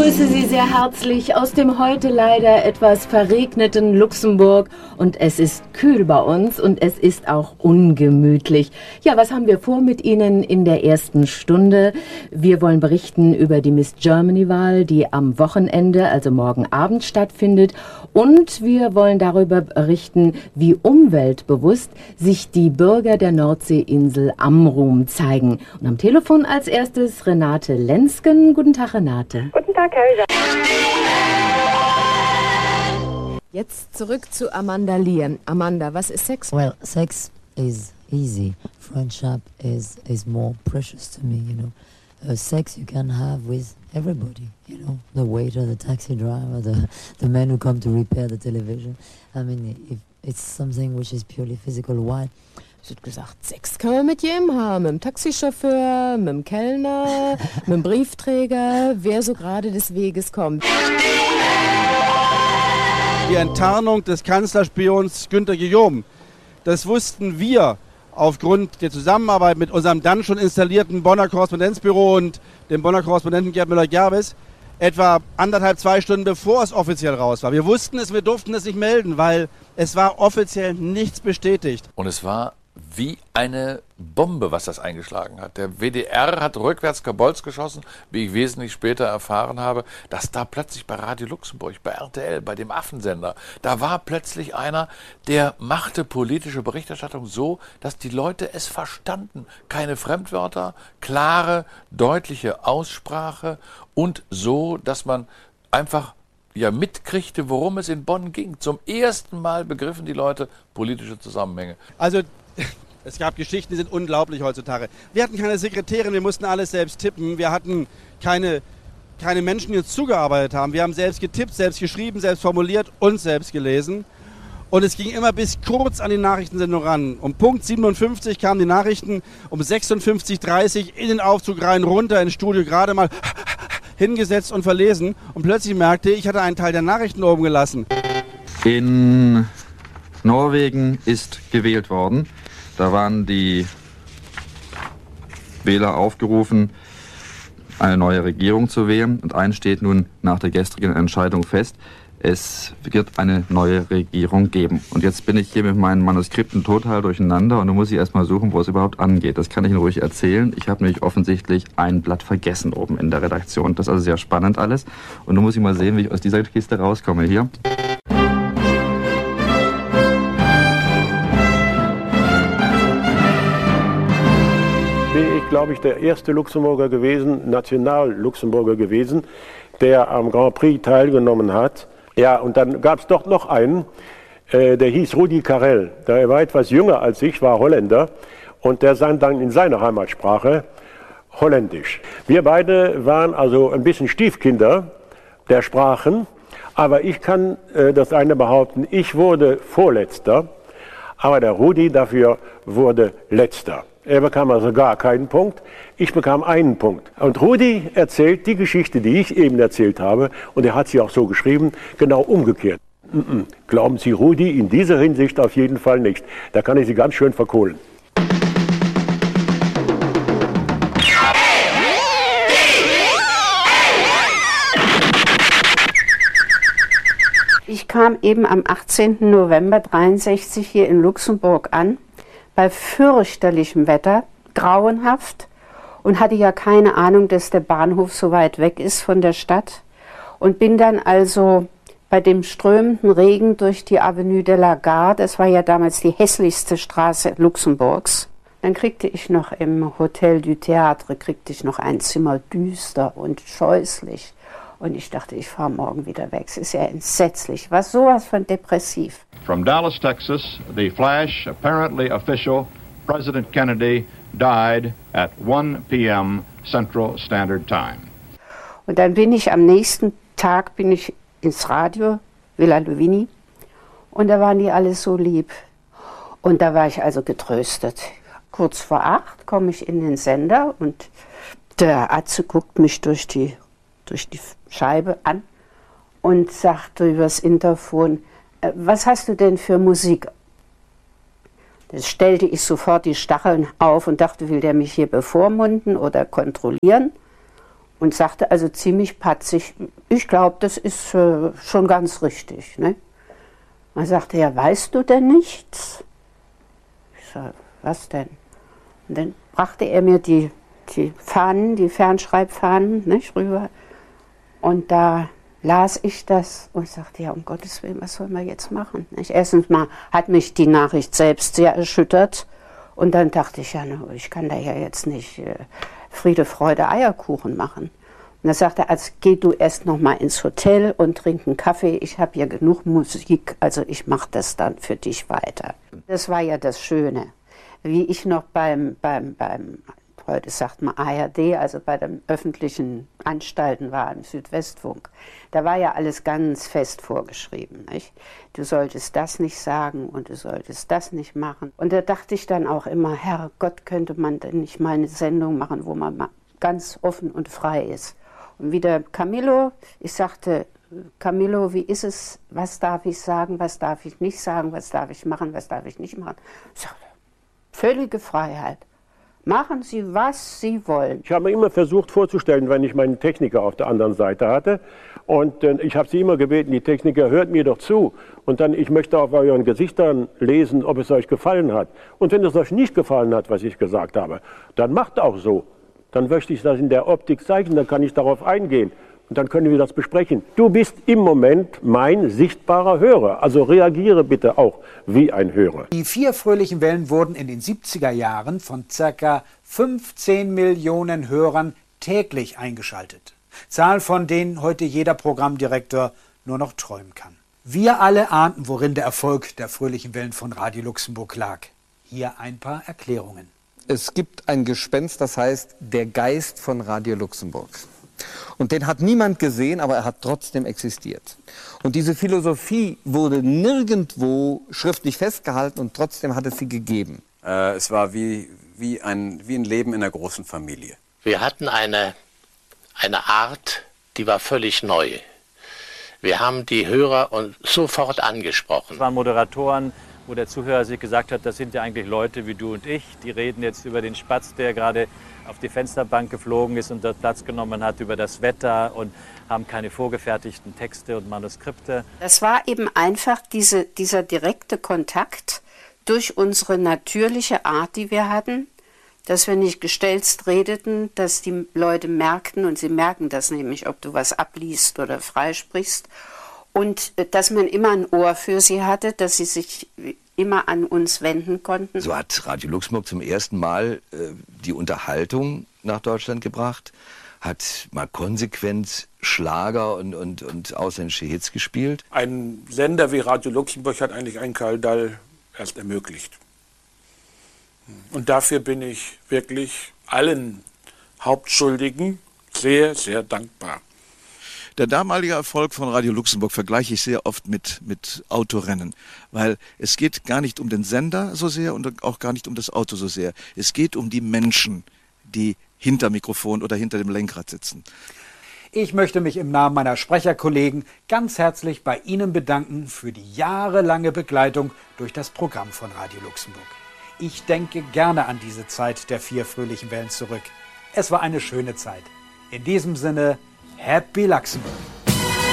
begrüße Sie sehr herzlich aus dem heute leider etwas verregneten Luxemburg. Und es ist kühl bei uns und es ist auch ungemütlich. Ja, was haben wir vor mit Ihnen in der ersten Stunde? Wir wollen berichten über die Miss Germany-Wahl, die am Wochenende, also morgen Abend stattfindet. Und wir wollen darüber berichten, wie umweltbewusst sich die Bürger der Nordseeinsel Amrum zeigen. Und am Telefon als erstes Renate Lensken. Guten Tag, Renate. Guten Tag, Helga. Jetzt zurück zu Amanda Lear. Amanda, was ist Sex? Well, sex is easy. Friendship is more precious to me, you know. Sex you can have with everybody, you know. The waiter, the taxi driver, the man who come to repair the television. I mean, if it's something which is purely physical, why? Ich hätte gesagt, Sex kann man mit jedem haben. Mit dem Taxichauffeur, mit dem Kellner, mit dem Briefträger, wer so gerade des Weges kommt. Die Enttarnung des Kanzlerspions Günter Guillaume, das wussten wir aufgrund der Zusammenarbeit mit unserem dann schon installierten Bonner Korrespondenzbüro und dem Bonner Korrespondenten Gerd Müller-Gerbes etwa 2 Stunden bevor es offiziell raus war. Wir wussten es, wir durften es nicht melden, weil es war offiziell nichts bestätigt. Und es war wie eine Bombe, was das eingeschlagen hat. Der WDR hat rückwärts Kabolz geschossen, wie ich wesentlich später erfahren habe, dass da plötzlich bei Radio Luxemburg, bei RTL, bei dem Affensender, da war plötzlich einer, der machte politische Berichterstattung so, dass die Leute es verstanden. Keine Fremdwörter, klare, deutliche Aussprache und so, dass man einfach mitkriegte, worum es in Bonn ging. Zum ersten Mal begriffen die Leute politische Zusammenhänge. Also es gab Geschichten, die sind unglaublich heutzutage. Wir hatten keine Sekretärin, wir mussten alles selbst tippen. Wir hatten keine Menschen, die uns zugearbeitet haben. Wir haben selbst getippt, selbst geschrieben, selbst formuliert und selbst gelesen. Und es ging immer bis kurz an die Nachrichtensendung ran. Um Punkt 57 kamen die Nachrichten, um 56:30 in den Aufzug rein, runter ins Studio, gerade mal hingesetzt und verlesen. Und plötzlich merkte ich, hatte einen Teil der Nachrichten oben gelassen. In Norwegen ist gewählt worden. Da waren die Wähler aufgerufen, eine neue Regierung zu wählen. Und eins steht nun nach der gestrigen Entscheidung fest: Es wird eine neue Regierung geben. Und jetzt bin ich hier mit meinen Manuskripten total durcheinander und du musst erst mal suchen, wo es überhaupt angeht. Das kann ich Ihnen ruhig erzählen. Ich habe nämlich offensichtlich ein Blatt vergessen oben in der Redaktion. Das ist also sehr spannend alles. Und du musst mal sehen, wie ich aus dieser Kiste rauskomme. Hier. Glaube ich, der erste Luxemburger gewesen, National-Luxemburger gewesen, der am Grand Prix teilgenommen hat. Ja, und dann gab es doch noch einen, der hieß Rudi Carrel. Der war etwas jünger als ich, war Holländer und der sang dann in seiner Heimatsprache Holländisch. Wir beide waren also ein bisschen Stiefkinder der Sprachen, aber ich kann das eine behaupten, ich wurde Vorletzter, aber der Rudi dafür wurde Letzter. Er bekam also gar keinen Punkt, ich bekam einen Punkt. Und Rudi erzählt die Geschichte, die ich eben erzählt habe, und er hat sie auch so geschrieben, genau umgekehrt. Glauben Sie Rudi in dieser Hinsicht auf jeden Fall nicht. Da kann ich Sie ganz schön verkohlen. Ich kam eben am 18. November 1963 hier in Luxemburg an, bei fürchterlichem Wetter, grauenhaft, und hatte ja keine Ahnung, dass der Bahnhof so weit weg ist von der Stadt, und bin dann also bei dem strömenden Regen durch die Avenue de la Gare, das war ja damals die hässlichste Straße Luxemburgs. Dann kriegte ich noch im Hotel du Théâtre, noch ein Zimmer düster und scheußlich. Und ich dachte, ich fahre morgen wieder weg. Es ist ja entsetzlich. War sowas von depressiv. From Dallas, Texas, the flash, apparently official, President Kennedy died at 1 p.m. Central Standard Time. Und dann bin ich am nächsten Tag ins Radio, Villa Luvini, und da waren die alle so lieb. Und da war ich also getröstet. Kurz vor 8 komme ich in den Sender und der Atze guckt mich durch die Scheibe an und sagte übers Interphon, was hast du denn für Musik? Da stellte ich sofort die Stacheln auf und dachte, will der mich hier bevormunden oder kontrollieren? und sagte also ziemlich patzig, ich glaube, das ist schon ganz richtig. Ne? Man sagte, ja, weißt du denn nichts? Ich sage, was denn? Und dann brachte er mir die Fahnen, die Fernschreibfahnen, nicht, rüber. Und da las ich das und sagte, ja, um Gottes Willen, was sollen wir jetzt machen? Nicht? Erstens mal hat mich die Nachricht selbst sehr erschüttert. Und dann dachte ich, ja, ich kann da ja jetzt nicht Friede, Freude, Eierkuchen machen. Und dann sagte er, also geh du erst noch mal ins Hotel und trink einen Kaffee. Ich habe hier genug Musik, also ich mache das dann für dich weiter. Das war ja das Schöne. Wie ich noch beim heute sagt man ARD, also bei den öffentlichen Anstalten war, im Südwestfunk, da war ja alles ganz fest vorgeschrieben. Nicht? Du solltest das nicht sagen und du solltest das nicht machen. Und da dachte ich dann auch immer, Herrgott, könnte man denn nicht mal eine Sendung machen, wo man mal ganz offen und frei ist. Und wieder Camillo, ich sagte, Camillo, wie ist es, was darf ich sagen, was darf ich nicht sagen, was darf ich machen, was darf ich nicht machen. Ich sagte, völlige Freiheit. Machen Sie, was Sie wollen. Ich habe mir immer versucht vorzustellen, wenn ich meinen Techniker auf der anderen Seite hatte. Und ich habe Sie immer gebeten, die Techniker, hört mir doch zu. Und dann, ich möchte auf euren Gesichtern lesen, ob es euch gefallen hat. Und wenn es euch nicht gefallen hat, was ich gesagt habe, dann macht auch so. Dann möchte ich das in der Optik zeigen, dann kann ich darauf eingehen. Und dann können wir das besprechen. Du bist im Moment mein sichtbarer Hörer. Also reagiere bitte auch wie ein Hörer. Die 4 fröhlichen Wellen wurden in den 70er Jahren von ca. 15 Millionen Hörern täglich eingeschaltet. Zahl, von denen heute jeder Programmdirektor nur noch träumen kann. Wir alle ahnten, worin der Erfolg der fröhlichen Wellen von Radio Luxemburg lag. Hier ein paar Erklärungen. Es gibt ein Gespenst, das heißt der Geist von Radio Luxemburg. Und den hat niemand gesehen, aber er hat trotzdem existiert. Und diese Philosophie wurde nirgendwo schriftlich festgehalten und trotzdem hat es sie gegeben. Es war wie ein Leben in einer großen Familie. Wir hatten eine Art, die war völlig neu. Wir haben die Hörer sofort angesprochen. Es waren Moderatoren, wo der Zuhörer sich gesagt hat, das sind ja eigentlich Leute wie du und ich. Die reden jetzt über den Spatz, der gerade auf die Fensterbank geflogen ist und dort Platz genommen hat, über das Wetter und haben keine vorgefertigten Texte und Manuskripte. Das war eben einfach dieser direkte Kontakt durch unsere natürliche Art, die wir hatten, dass wir nicht gestelzt redeten, dass die Leute merkten, und sie merken das nämlich, ob du was abliest oder freisprichst, und dass man immer ein Ohr für sie hatte, dass sie sich immer an uns wenden konnten. So hat Radio Luxemburg zum ersten Mal die Unterhaltung nach Deutschland gebracht, hat mal konsequent Schlager und ausländische Hits gespielt. Ein Sender wie Radio Luxemburg hat eigentlich einen Karl Dall erst ermöglicht. Und dafür bin ich wirklich allen Hauptschuldigen sehr, sehr dankbar. Der damalige Erfolg von Radio Luxemburg vergleiche ich sehr oft mit Autorennen, weil es geht gar nicht um den Sender so sehr und auch gar nicht um das Auto so sehr. Es geht um die Menschen, die hinter Mikrofon oder hinter dem Lenkrad sitzen. Ich möchte mich im Namen meiner Sprecherkollegen ganz herzlich bei Ihnen bedanken für die jahrelange Begleitung durch das Programm von Radio Luxemburg. Ich denke gerne an diese Zeit der 4 fröhlichen Wellen zurück. Es war eine schöne Zeit. In diesem Sinne, Happy Luxemburg!